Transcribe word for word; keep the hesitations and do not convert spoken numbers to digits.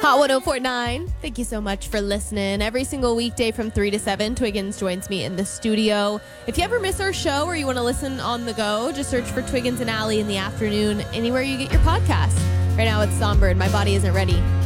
Hot one oh four point nine. Thank you so much for listening. Every single weekday from three to seven, Twiggins joins me in the studio. If you ever miss our show or you want to listen on the go, just search for Twiggins and Allie in the afternoon anywhere you get your podcasts. Right now it's Songbird. My body isn't ready.